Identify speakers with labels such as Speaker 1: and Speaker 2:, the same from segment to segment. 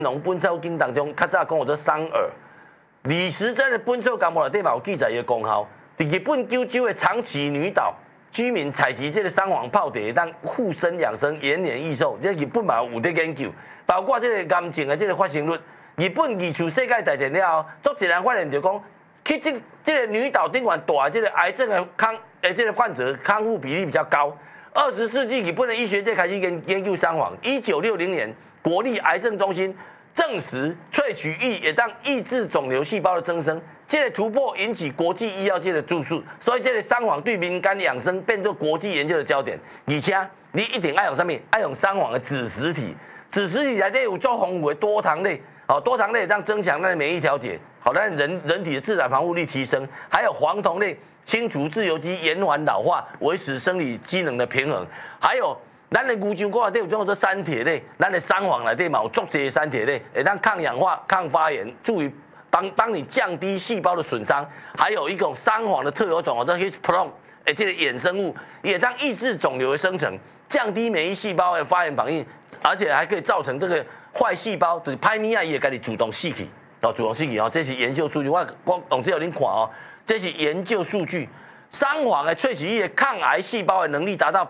Speaker 1: 农本草经当中，较早讲有做桑耳，李时珍的本草纲目内底嘛有记载伊的功效。伫日本九州的长崎女岛，居民采集这个桑黄泡茶，当护身养生、延年益寿。这日本嘛有在研究，包括这个癌症的这个发生率。日本二次世界大战了后，足一人发现就讲，去这个女岛顶管大这个癌症的这个患者康复比例比较高。20世纪日本的医学界开始研究桑黄。1960年，国立癌症中心证实萃取液也当抑制肿瘤细胞的增生。这个突破引起国际医药界的注视，所以这个桑黄对民间养生变作国际研究的焦点。而且你一定要用什么？要用桑黄的子实体，子实体内底有足丰富的多糖类，多糖类让增强咱的免疫调节，好让人体的自然防护力提升。还有黄酮类清除自由基，延缓老化，维持生理机能的平衡。还有咱的牛樟菇内底有种做三铁类，咱的桑黄内底嘛有足济三铁类，会当抗氧化、抗发炎，助于帮你降低细胞的损伤，还有一种桑黄的特有种叫 Hispron， 这个衍生物也当抑制肿瘤的生成，降低免疫细胞的发炎反应，而且还可以造成这个坏细胞就是歹物啊，也给你主动死去，主动死去哦，这是研究数据，我用这个恁看哦，这是研究数据，桑黄的萃取液抗癌细胞的能力达到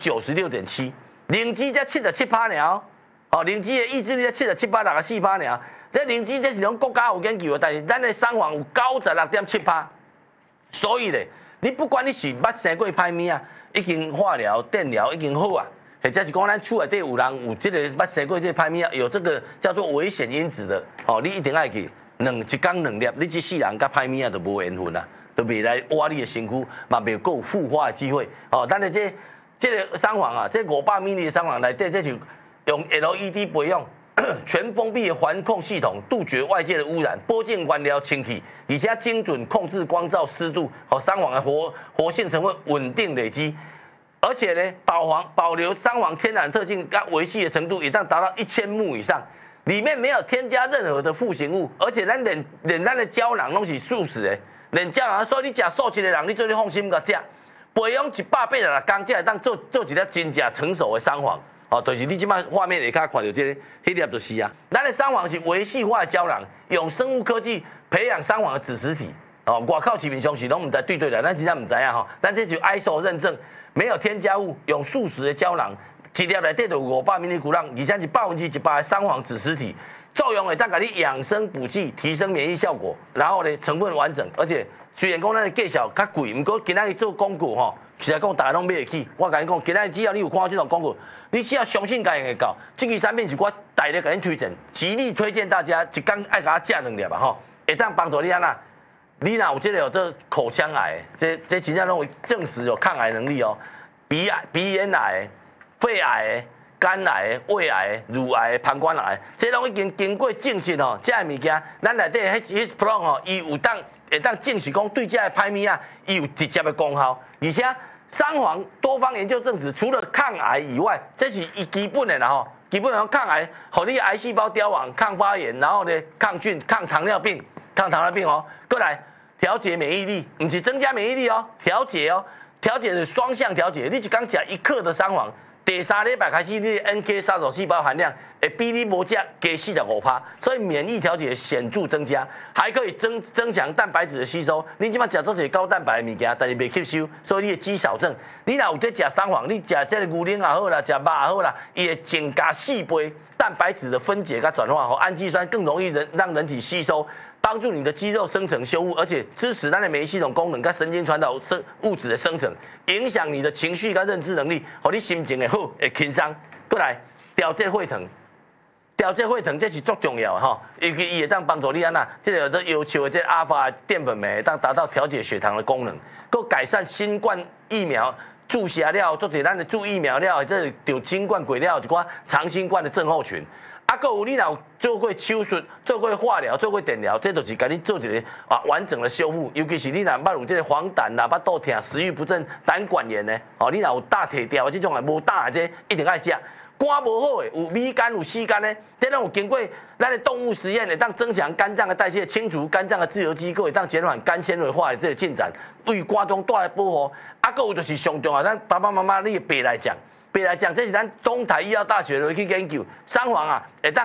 Speaker 1: 96.7%，灵芝才77%尔哦，灵芝的抑制力才77%-64%尔。这灵芝这是种国家有研究的，但是咱的桑黄有96.7%，所以咧，你不管你是捌生过歹物啊，已经化疗、电疗已经好啊，或者是讲咱厝内底有人有这个捌生过这歹物啊，有这个叫做危险因子的，你一定要去一天2粒，你这世人甲歹物啊都无缘分啦，都未来挖你的身躯，嘛未有复发的机会。咱的这个桑黄啊，这500 ml 的桑黄内底，这是用 LED 培养。全封闭的环控系统，杜绝外界的污染，波镜原料清气，而且精准控制光照、湿度，桑黄的活性成分稳定累积，而且呢，保留桑黄天然特性跟维系的程度，也当达到1000目以上。里面没有添加任何的复形物，而且咱连咱的胶囊拢是素食的，连胶囊，所以你食素食的人，你做你放心甲食，培养186天，才会当做一粒真正成熟的桑黄。就是你即摆画面下看到这个，迄粒就是啊。咱的桑黄是微细化的胶囊，用生物科技培养桑黄的子实体。外口市面上是拢唔知对啦，咱真正唔知啊吼。咱这就 ISO 认证，没有添加物，用素食的胶囊，一粒内底就有500 mg，而且是100%的桑黄子实体，作用会当甲你养生补气，提升免疫效果。然后呢，成分完整，而且虽然讲咱的价小较贵，不过今仔日做广告吼。实在讲，大家拢买得起。我甲你讲，今仔只要你有看到这种广告，你只要相信家用会到。这个产品是我大力甲你推荐，极力推荐大家一天爱甲它食2粒吧吼，会当帮助你安那。你若有这个有这口腔癌，这真正拢证实有抗癌能力哦。鼻咽癌、肺癌、肝癌、胃癌、乳癌、膀胱癌，这拢已经经过证实哦。这物件，咱内底迄 Hispron 哦，伊有会当证实讲对这个歹物啊，伊有直接的功效，而且桑黄多方研究证实，除了抗癌以外，这是基本的啦吼。基本上抗癌，互你癌细胞凋亡、抗发炎，然后呢抗菌、抗糖尿病哦。过来调节免疫力，不是增加免疫力哦，调节哦，调节是双向调节。你一天食1克的桑黄。第3礼拜开始，你的 NK 杀手细胞含量会比你无食加45%，所以免疫调节显著增加，还可以增强蛋白质的吸收。你即摆食做一个高蛋白的物件，但是未吸收，所以你的肌少症。你若有在食桑黄，你食这个牛奶也好啦，食肉也好啦，伊会增加4倍蛋白质的分解跟转化，氨基酸更容易让人体吸收。帮助你的肌肉生成修复，而且支持咱的免疫系统功能跟神经传导物质的生成，影响你的情绪跟认知能力，和你心情会好，会轻松。过来调节血糖，这是足重要的哈，伊会当帮助你安那，这个这要求的这阿尔法淀粉酶，当达到调节血糖的功能，够改善新冠疫苗注射了，做者咱的注疫苗了，这有新冠过了一寡长新冠的症候群。还有你若做过手术、做过化疗、做过电疗，这就是给你做一个完整的修复。尤其是你若捌有这个黄疸啦、巴肚痛、食欲不振、胆管炎呢，你若有大铁条这种的无大这一定爱食。肝无好的，有米肝、有C肝呢，这拢有经过咱的动物实验的，当增强肝脏的代谢，清除肝脏的自由基，会当减缓肝纤维化的这个进展，为肝中带来保护。还有就是上重要，咱爸爸妈妈你白来讲。这是咱中台医药大学去研究，桑黄啊，会当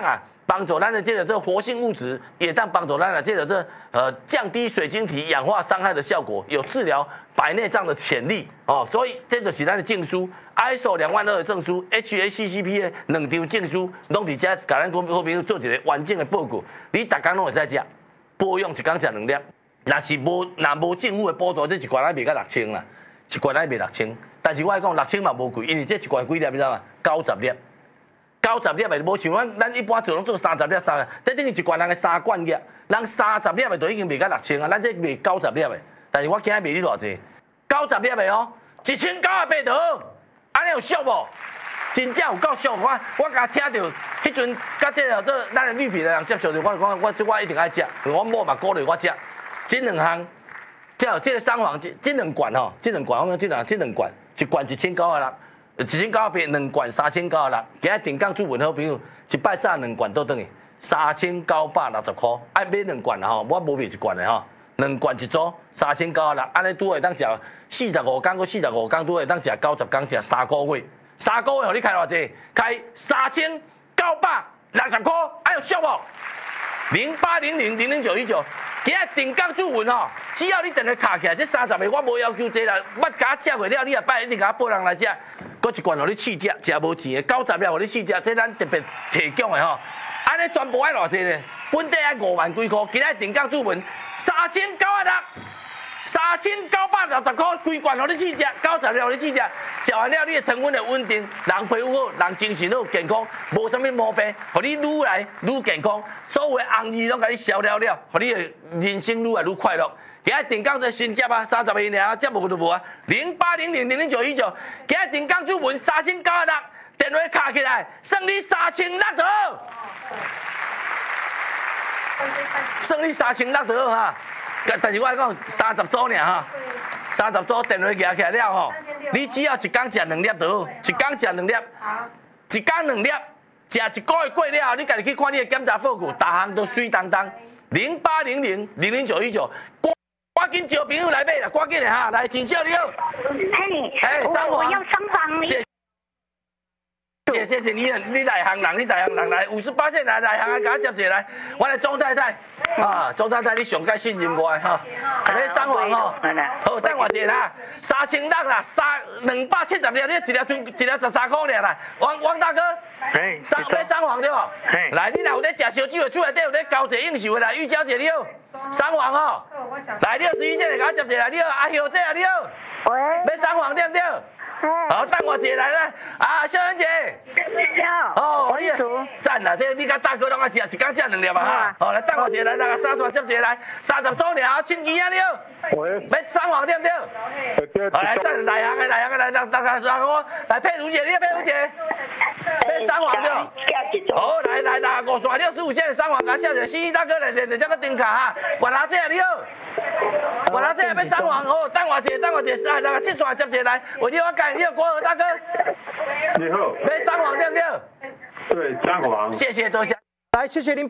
Speaker 1: 帮助咱的这个活性物质，也当帮助咱的这个降低水晶体氧化伤害的效果，有治疗白内障的潜力哦。所以这就是咱的证书 ，ISO 22000的证书 ，HACCP 的2张证书，拢伫遮，甲咱好朋友做一个完整的报告。你逐工拢会使食，保养一工食2粒。若是无政府的补助，这一罐还卖到6000啦，一罐还卖6000。但是我讲6000嘛无贵，因为这一罐几粒你知道吗？90粒。90粒的无像咱一般做拢做30粒3，这等于一罐人的3罐液，人30粒的都已经卖到6000啊，咱这卖90粒的，但是我今日卖你偌济？90粒的哦，1980刀，安尼有俗无？真正有够俗，我甲听到迄阵甲这个咱的绿皮的人接触着，我一定爱食，我某嘛鼓励我食，这2项，这个双黄这2罐吼，这2罐我讲这2罐，一罐1900 1980 2罐3900，今日定岗主文好朋友，一摆炸2罐倒转去3960块，爱买2罐啦吼，我无卖1罐的吼，2罐一组3960，安尼拄会当食45天，搁45天拄会当食90天，食3个月，3个月互你开偌济？开3960块，哎呦俗无？0800000919，今日定岗主文吼，只要你电话卡起来，这30个我无要求这啦，捌甲食过了，你下摆一定甲报人来食。搁一罐互你试食，食无钱的90粒互你试食，这咱特别提供的吼。安尼全部爱偌济呢？本地爱5万几块，今日定岗主文3960，3960块，规罐互你试食，90粒互你试食，食完了你的糖分会稳定，人皮肤好，人精神好，健康，无啥物毛病，互你愈来愈健康，所有的红字拢甲你消了了，互你的人生愈来愈快乐。今日定岗在新接啊，30个尔，接无就无啊。0800000919，今日定岗主文3960，电话卡起来，算你3600刀，算你3600刀哈。但是我讲30组尔哈，30组电话举起来了吼，你只要一工食2粒就好，一工食2粒，一工2粒，食1个月过了后，你家己去看你的检查报告，逐项都水当当。0800000919。赶紧招朋友来买啦！赶紧的哈，来真少了。嘿，
Speaker 2: 我要双黄。
Speaker 1: 谢谢你内行人，来58线来行啊，甲我接一来，我来庄太太啊，庄太太你上该信任我哈，来双黄吼，好等我一下啦，3600啦，270粒，你一粒13块尔啦，王大哥，买双黄对无？来，你若有咧食烧酒的，厝内底有咧交者应酬的来，玉娇姐你好，双黄吼，来你11线来甲我接一来，你好，阿秀姐啊你好，买双黄对不对？好，等我姐来了啊，秀恩姐。哦，你赞啦！这你甲大哥拢爱食，一工食2粒啊哈。好，来等我姐来，来30接一来，30组尔，千几啊你好。买双黄对不对？好，来赞内行的，来我来佩如姐，你佩如姐，买双黄对。好，来5365线的双黄，甲谢谢西西大哥来连这个灯卡哈。我拿这你好，我拿这买双黄哦，等我姐，来7线接一来，我电话改。你好，国和大哥。
Speaker 3: 你好。
Speaker 1: 买双黄对不对？
Speaker 3: 对，双黄。
Speaker 1: 谢谢，多谢。
Speaker 4: 来，谢谢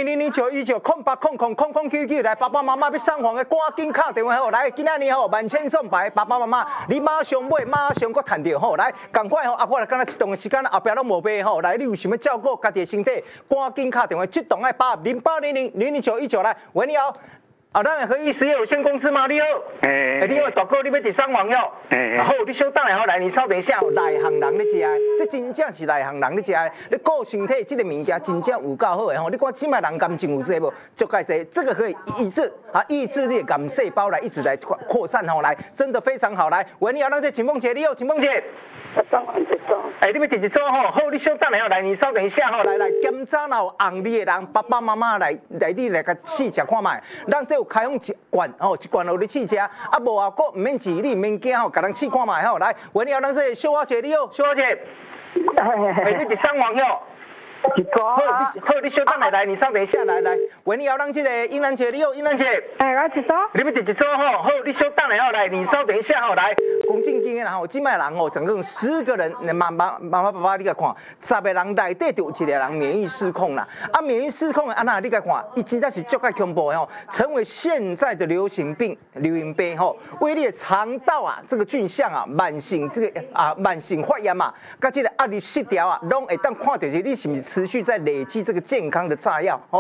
Speaker 4: 080000091908000099来，爸爸妈妈要双黄的，赶紧打电话吼！来，今仔日吼万千送牌，爸爸妈妈你马上买，马上搁赚到吼！来，赶快吼，我来敢若一段时间后壁拢无卖吼！来，你有想要照顾家己的身体，赶紧打电话，这档爱打0800000919来，喂你好。啊，咱合一实业有限公司吗？你好，你好，大哥，你要第双黄药，好，你小等下好来，你稍等一下，内行人你食的，这真正是内行人你食的，你顾身体这个物件真正有够好的吼，你看即摆人感情有这无？足介济，这个可以抑制你的癌细胞来一直来扩散吼，来，真的非常好，来，喂，你好，咱这秦凤姐，你好，秦凤姐。你要第一组吼，好，你小等下来，你稍等一下吼，来检查若有红利的人，爸爸妈妈来你来甲试食看卖，咱这有开放一罐吼，一罐互你试食，无啊，佫毋免钱，你毋免惊吼，甲人试看卖吼，来，喂，你好，咱这小花姐，你好，小花姐，你第双黄药。好，你小等来，你稍等一下，来，喂，你好，咱这个英兰姐，你好，英兰姐，
Speaker 2: 我一组，
Speaker 4: 你要第一组吼，好，你小等来，你稍等一下吼，来，讲正经的啦吼，即摆人吼，总共10个人，妈妈爸爸，你甲看，10个人内底就有1个人免疫失控啦，免疫失控的安那，你甲看，伊真正是足介恐怖的吼，成为现在的流行病吼，为你的肠道这个菌相慢性发炎甲这个压力失调拢会当看到是你是不是持续在累积这个健康的炸药。